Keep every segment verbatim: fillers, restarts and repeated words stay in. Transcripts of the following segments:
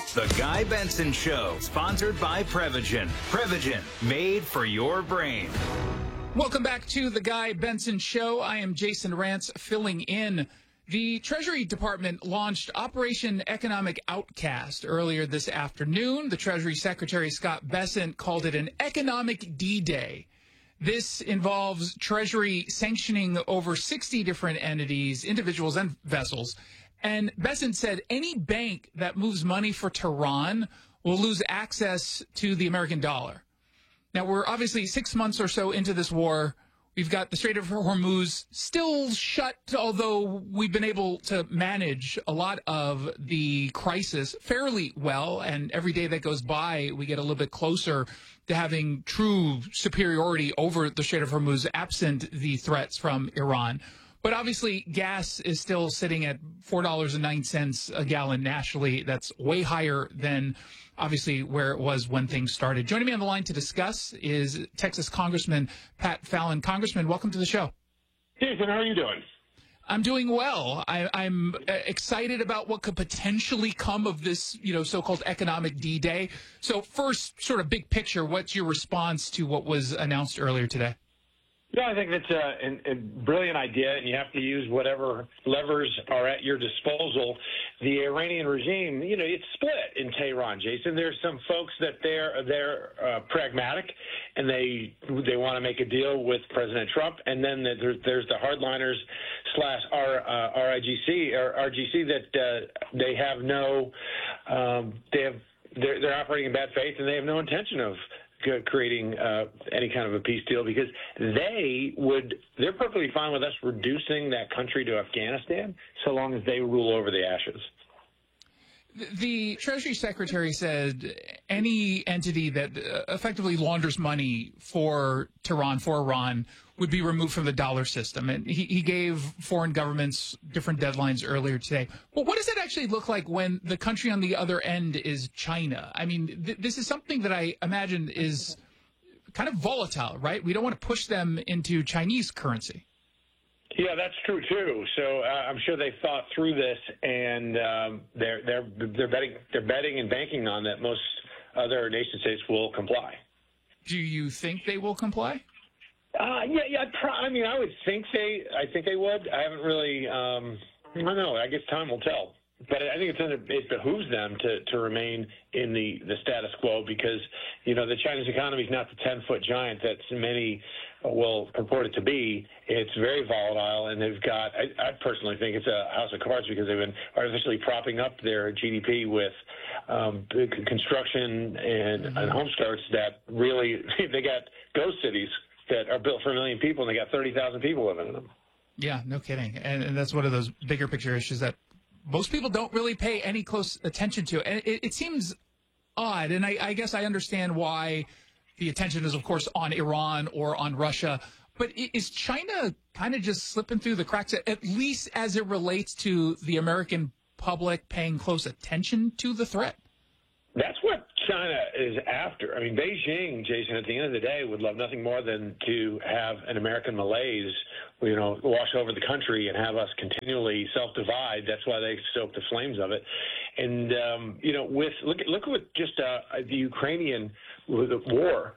The Guy Benson Show, sponsored by Prevagen. Prevagen, made for your brain. Welcome back to The Guy Benson Show. I am Jason Rantz, filling in. The Treasury Department launched Operation Economic Outcast earlier this afternoon. The Treasury Secretary, Scott Bessent, called it an economic D-Day. This involves Treasury sanctioning over sixty different entities, individuals, and vessels. And Bessent said any bank that moves money for Tehran will lose access to the American dollar. Now, we're obviously six months or so into this war. We've got the Strait of Hormuz still shut, although we've been able to manage a lot of the crisis fairly well. And every day that goes by, we get a little bit closer to having true superiority over the Strait of Hormuz, absent the threats from Iran. But obviously, gas is still sitting at four dollars and nine cents a gallon nationally. That's way higher than, obviously, where it was when things started. Joining me on the line to discuss is Texas Congressman Pat Fallon. Congressman, welcome to the show. Jason, how are you doing? I'm doing well. I, I'm excited about what could potentially come of this, you know, so-called economic D-Day. So first, sort of big picture, what's your response to what was announced earlier today? Yeah, I think that's a, a, a brilliant idea, and you have to use whatever levers are at your disposal. The Iranian regime, you know, it's split in Tehran, Jason. There's some folks that they're they're uh, pragmatic, and they they want to make a deal with President Trump, and then there's, there's the hardliners slash R, uh, R I G C or R G C that uh, they have no, um, they have they're, they're operating in bad faith, and they have no intention of creating uh, any kind of a peace deal, because they would, they're perfectly fine with us reducing that country to Afghanistan so long as they rule over the ashes. The Treasury Secretary said any entity that effectively launders money for Tehran, for Iran, would be removed from the dollar system. And he, he gave foreign governments different deadlines earlier today. But what does it actually look like when the country on the other end is China? I mean, th- this is something that I imagine is kind of volatile, right? We don't want to push them into Chinese currency. Yeah, that's true too. So uh, I'm sure they thought through this, and um, they're they're they're betting they're betting and banking on that most other nation states will comply. Do you think they will comply? Uh, yeah, yeah. Pro- I mean, I would think they. I think they would. I haven't really. Um, I don't know. I guess time will tell. But I think it's under, it behooves them to, to remain in the, the status quo, because, you know, the Chinese economy is not the ten-foot giant that many will purport it to be. It's very volatile, and they've got, I, I personally think it's a house of cards, because they've been artificially propping up their G D P with um, construction and, mm-hmm. and home starts that really, they got ghost cities that are built for a million people, and they got thirty thousand people living in them. Yeah, no kidding. And, and that's one of those bigger picture issues that most people don't really pay any close attention to. And it, it seems odd, and I, I guess I understand why the attention is, of course, on Iran or on Russia. But is China kind of just slipping through the cracks, at least as it relates to the American public paying close attention to the threat? That's what China is after. I mean, Beijing, Jason, at the end of the day, would love nothing more than to have an American malaise, you know, wash over the country and have us continually self-divide. That's why they stoke the flames of it. And, um, you know, with look at look at just uh, the Ukrainian war.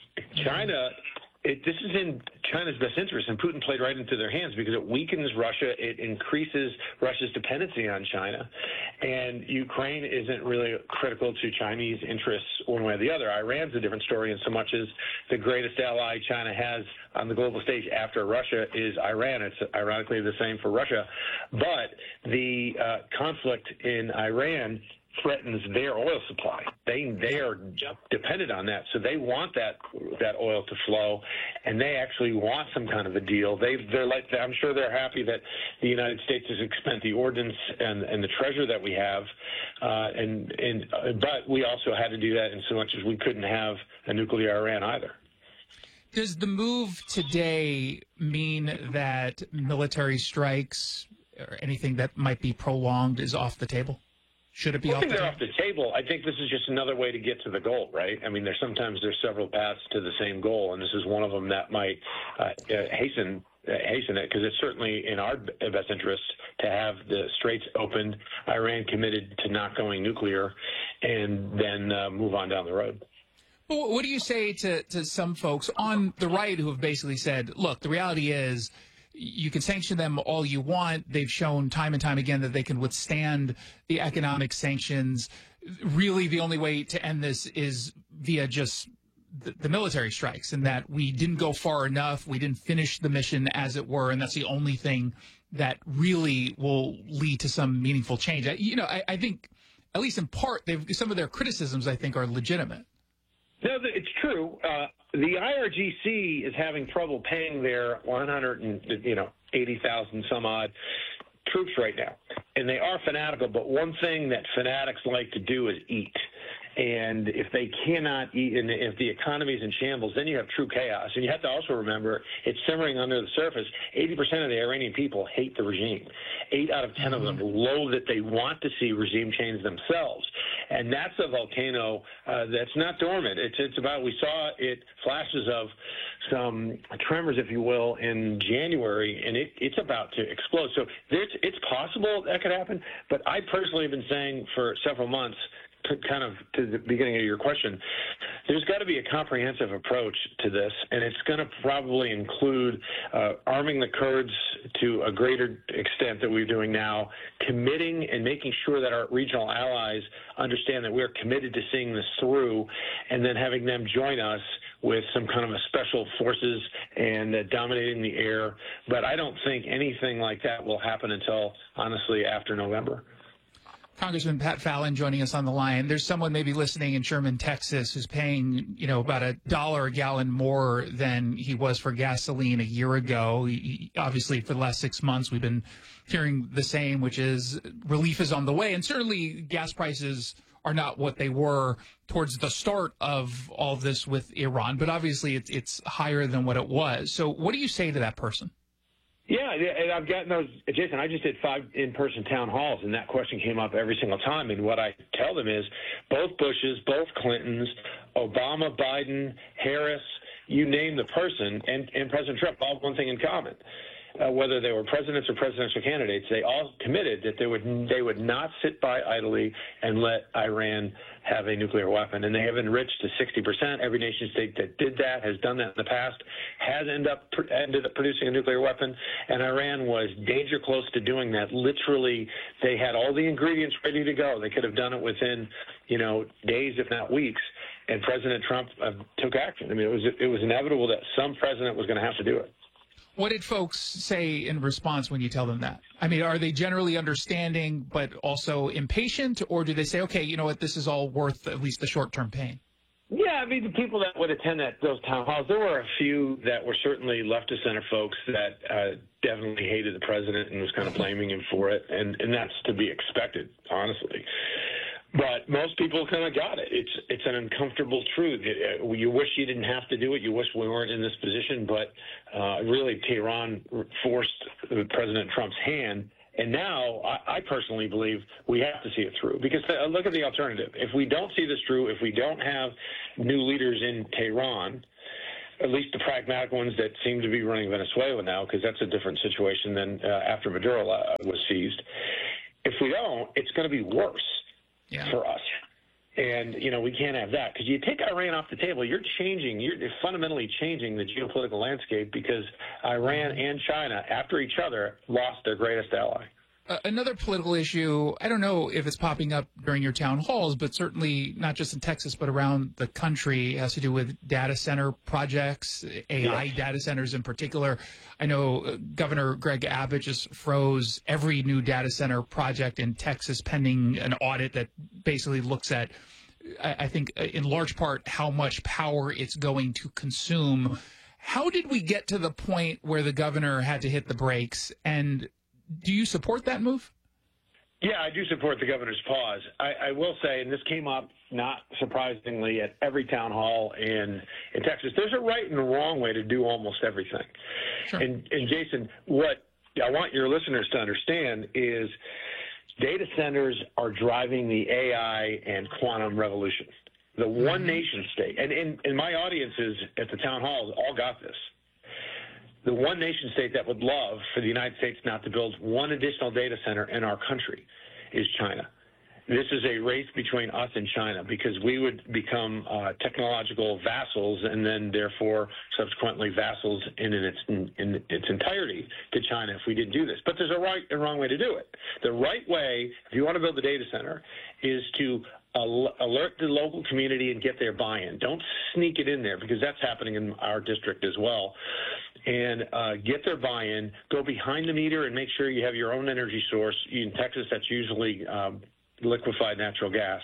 China, it, this is in China's best interest, and Putin played right into their hands, because it weakens Russia. It increases Russia's dependency on China. And Ukraine isn't really critical to Chinese interests one way or the other. Iran's a different story in so much as the greatest ally China has on the global stage after Russia is Iran. It's ironically the same for Russia. But the uh, conflict in Iran threatens their oil supply. They they are dependent on that, so they want that that oil to flow, and they actually want some kind of a deal. They they're like I'm sure they're happy that the United States has expended the ordnance and and the treasure that we have, uh, and and uh, but we also had to do that in so much as we couldn't have a nuclear Iran either. Does the move today mean that military strikes or anything that might be prolonged is off the table? Should it be I off think the they're table? off the table. I think this is just another way to get to the goal, right? I mean, there's sometimes there's several paths to the same goal, and this is one of them that might uh, hasten hasten it because it's certainly in our best interest to have the straits opened, Iran committed to not going nuclear, and then uh, move on down the road. Well, what do you say to, to some folks on the right who have basically said, look, the reality is you can sanction them all you want. They've shown time and time again that they can withstand the economic sanctions. Really, the only way to end this is via just the, the military strikes, and that we didn't go far enough. We didn't finish the mission, as it were, and that's the only thing that really will lead to some meaningful change. I, you know, I, I think, at least in part, they've, some of their criticisms, I think, are legitimate. No, it's true. Uh, the I R G C is having trouble paying their one hundred and you know eighty thousand some odd troops right now, and they are fanatical. But one thing that fanatics like to do is eat. And if they cannot eat, and if the economy is in shambles, then you have true chaos. And you have to also remember, it's simmering under the surface. eighty percent of the Iranian people hate the regime. Eight out of ten of them loathe that they want to see regime change themselves. And that's a volcano uh, that's not dormant. It's, it's about, we saw it, flashes of some tremors, if you will, in January, and it, it's about to explode. So there's, it's possible that could happen, but I personally have been saying for several months, kind of to the beginning of your question, there's got to be a comprehensive approach to this, and it's going to probably include uh, arming the Kurds to a greater extent than we're doing now, committing and making sure that our regional allies understand that we're committed to seeing this through, and then having them join us with some kind of a special forces and uh, dominating the air. But I don't think anything like that will happen until, honestly, after November. Congressman Pat Fallon joining us on the line. There's someone maybe listening in Sherman, Texas, who's paying, you know, about a dollar a gallon more than he was for gasoline a year ago. He, obviously, for the last six months, we've been hearing the same, which is relief is on the way. And certainly gas prices are not what they were towards the start of all of this with Iran. But obviously, it's, it's higher than what it was. So what do you say to that person? Yeah, and I've gotten those, Jason, I just did five in-person town halls, and that question came up every single time. And what I tell them is both Bushes, both Clintons, Obama, Biden, Harris, you name the person, and, and President Trump all have one thing in common. Uh, whether they were presidents or presidential candidates, they all committed that they would they would not sit by idly and let Iran have a nuclear weapon. And they have enriched to sixty percent. Every nation state that did that has done that in the past, has end up ended up producing a nuclear weapon. And Iran was danger close to doing that. Literally, they had all the ingredients ready to go. They could have done it within, you know, days, if not weeks. And President Trump uh, took action. I mean, it was it was inevitable that some president was going to have to do it. What did folks say in response when you tell them that? I mean, are they generally understanding but also impatient, or do they say, okay, you know what, this is all worth at least the short-term pain? Yeah, I mean, the people that would attend that those town halls, there were a few that were certainly left-of-center folks that uh, definitely hated the president and was kind of blaming him for it, and, and that's to be expected, honestly. But most people kind of got it. It's it's an uncomfortable truth. It, uh, you wish you didn't have to do it. You wish we weren't in this position. But uh, really, Tehran forced President Trump's hand. And now I, I personally believe we have to see it through. Because uh, look at the alternative. If we don't see this through, if we don't have new leaders in Tehran, at least the pragmatic ones that seem to be running Venezuela now, because that's a different situation than uh, after Maduro uh, was seized. If we don't, it's going to be worse. Yeah. For us. And, you know, we can't have that because you take Iran off the table, you're changing, you're fundamentally changing the geopolitical landscape because Iran and China, after each other, lost their greatest ally. Uh, another political issue, I don't know if it's popping up during your town halls, but certainly not just in Texas, but around the country, has to do with data center projects, A I yes. data centers in particular. I know uh, Governor Greg Abbott just froze every new data center project in Texas pending an audit that basically looks at, I, I think, in large part, how much power it's going to consume. How did we get to the point where the governor had to hit the brakes, and do you support that move? Yeah, I do support the governor's pause. I, I will say, and this came up, not surprisingly, at every town hall in, in Texas, there's a right and a wrong way to do almost everything. Sure. And, and Jason, what I want your listeners to understand is data centers are driving the A I and quantum revolution. The one nation state, and, and, and my audiences at the town halls all got this. the one nation state that would love for the United States not to build one additional data center in our country is China. This is a race between us and China because we would become uh, technological vassals and then therefore subsequently vassals in, in, its, in, in its entirety to China if we didn't do this. But there's a right and wrong way to do it. The right way, if you want to build a data center, is to alert the local community and get their buy-in. Don't sneak it in there because that's happening in our district as well. And uh, get their buy-in, go behind the meter and make sure you have your own energy source. In Texas, that's usually um, liquefied natural gas.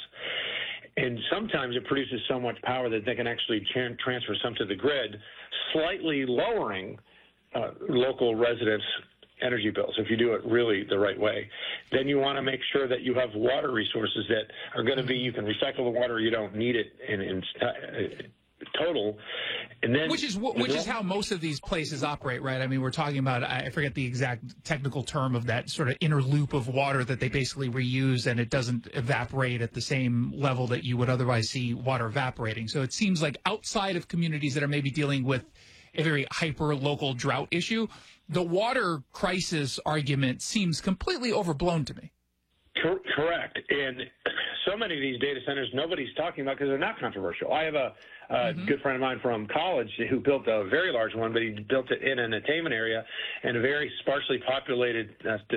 And sometimes it produces so much power that they can actually tra- transfer some to the grid, slightly lowering uh, local residents' energy bills if you do it really the right way. Then you want to make sure that you have water resources that are going to be, you can recycle the water, you don't need it in, in uh, total. And then, which is which is how most of these places operate, right? I mean, we're talking about, I forget the exact technical term of that sort of inner loop of water that they basically reuse, and it doesn't evaporate at the same level that you would otherwise see water evaporating. So it seems like outside of communities that are maybe dealing with a very hyper-local drought issue, the water crisis argument seems completely overblown to me. Correct. And so many of these data centers nobody's talking about because they're not controversial. I have a, a mm-hmm. good friend of mine from college who built a very large one, but he built it in an attainment area in a very sparsely populated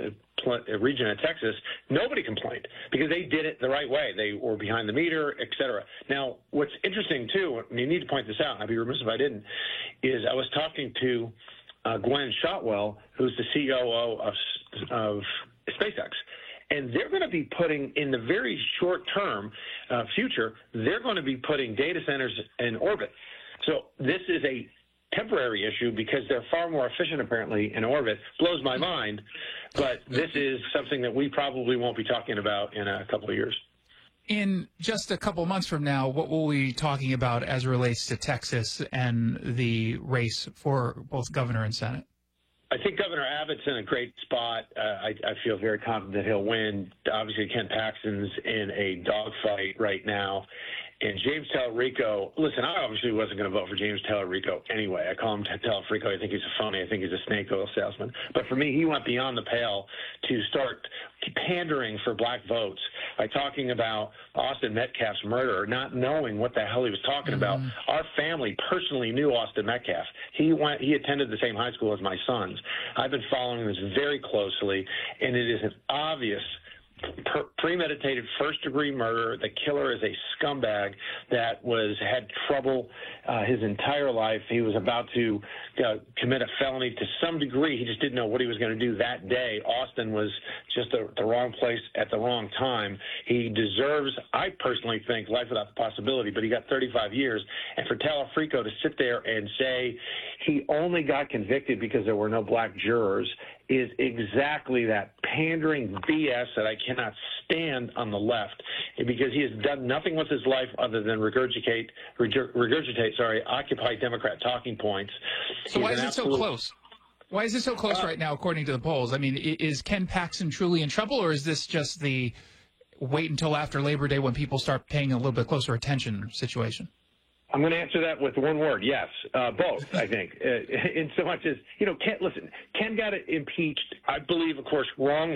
uh, region of Texas. Nobody complained because they did it the right way. They were behind the meter, et cetera. Now, what's interesting, too, and you need to point this out, and I'd be remiss if I didn't, is I was talking to uh, Gwen Shotwell, who's the C O O of, of SpaceX. And they're going to be putting, in the very short term uh, future, they're going to be putting data centers in orbit. So this is a temporary issue because they're far more efficient, apparently, in orbit. Blows my mind. But this is something that we probably won't be talking about in a couple of years. In just a couple months from now, what will we be talking about as it relates to Texas and the race for both governor and Senate? I think Governor Abbott's in a great spot. Uh, I, I feel very confident he'll win. Obviously, Ken Paxton's in a dogfight right now. And James Talerico, listen, I obviously wasn't going to vote for James Talerico anyway. I call him Talerico. I think he's a phony. I think he's a snake oil salesman. But for me, he went beyond the pale to start pandering for black votes by talking about Austin Metcalf's murder, not knowing what the hell he was talking mm-hmm. about. Our family personally knew Austin Metcalf. He went. He attended the same high school as my sons. I've been following this very closely, and it is an obvious premeditated first-degree murder. The killer is a scumbag that was had trouble uh, his entire life. He was about to uh, commit a felony to some degree. He just didn't know what he was going to do that day. Austin was just the, the wrong place at the wrong time. He deserves, I personally think, life without the possibility, but he got thirty-five years. And for Talerico to sit there and say he only got convicted because there were no black jurors is exactly that pandering B S that I cannot stand on the left, because he has done nothing with his life other than regurgitate, regurgitate, sorry, Occupy Democrat talking points. So why is it so close? Why is it so close uh, right now, according to the polls? I mean, is Ken Paxton truly in trouble, or is this just the wait until after Labor Day when people start paying a little bit closer attention situation? I'm going to answer that with one word. Yes, uh, both, I think. Uh, in so much as, you know, Ken, listen, Ken got impeached, I believe, of course, wrong.